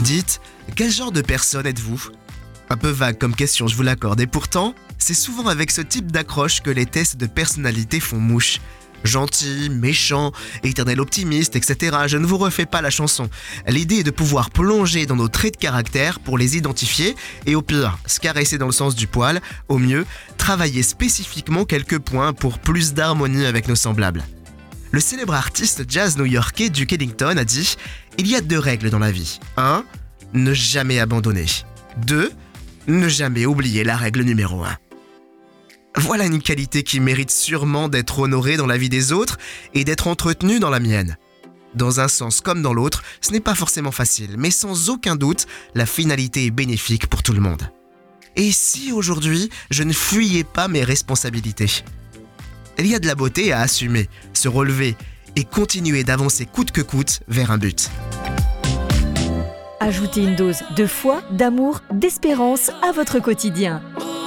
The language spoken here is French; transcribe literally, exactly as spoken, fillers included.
Dites, quel genre de personne êtes-vous ? Un peu vague comme question, je vous l'accorde. Et pourtant, c'est souvent avec ce type d'accroche que les tests de personnalité font mouche. Gentil, méchant, éternel optimiste, et cetera. Je ne vous refais pas la chanson. L'idée est de pouvoir plonger dans nos traits de caractère pour les identifier et au pire, se caresser dans le sens du poil. Au mieux, travailler spécifiquement quelques points pour plus d'harmonie avec nos semblables. Le célèbre artiste jazz new-yorkais Duke Ellington a dit « Il y a deux règles dans la vie. un. Ne jamais abandonner. deux. Ne jamais oublier la règle numéro un. » Voilà une qualité qui mérite sûrement d'être honorée dans la vie des autres et d'être entretenue dans la mienne. Dans un sens comme dans l'autre, ce n'est pas forcément facile, mais sans aucun doute, la finalité est bénéfique pour tout le monde. Et si aujourd'hui, je ne fuyais pas mes responsabilités ? Il y a de la beauté à assumer, se relever et continuer d'avancer coûte que coûte vers un but. Ajoutez une dose de foi, d'amour, d'espérance à votre quotidien.